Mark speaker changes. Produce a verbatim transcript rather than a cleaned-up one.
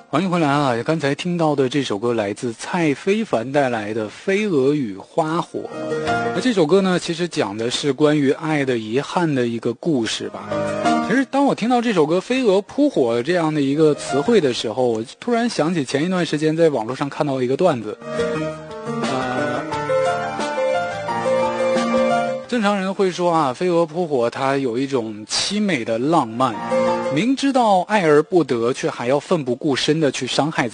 Speaker 1: 欢迎回来啊！刚才听到的这首歌来自蔡非凡带来的《飞蛾与花火》。那这首歌呢，其实讲的是关于爱的遗憾的一个故事吧。其实当我听到这首歌《飞蛾扑火》这样的一个词汇的时候，我突然想起前一段时间在网络上看到一个段子。正常人会说啊，飞蛾扑火它有一种凄美的浪漫，明知道爱而不得，却还要奋不顾身的去伤害自己。